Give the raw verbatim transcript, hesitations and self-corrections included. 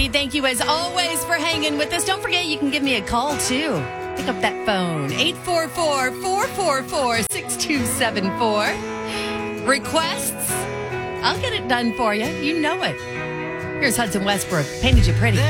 Thank you, as always, for hanging with us. Don't forget, you can give me a call, too. Pick up that phone, eight four four, four four four, six two seven four. Requests, I'll get it done for you. You know it. Here's Hudson Westbrook, Painted You Pretty.